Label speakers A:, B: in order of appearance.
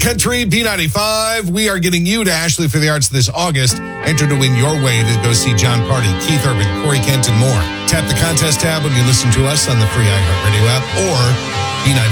A: Country B95. We are getting you to Ashley for the Arts this August. Enter to win your way to go see John Party, Keith Urban, Corey Kent, and more. Tap the contest tab when you listen to us on the free iHeartRadio app or B95.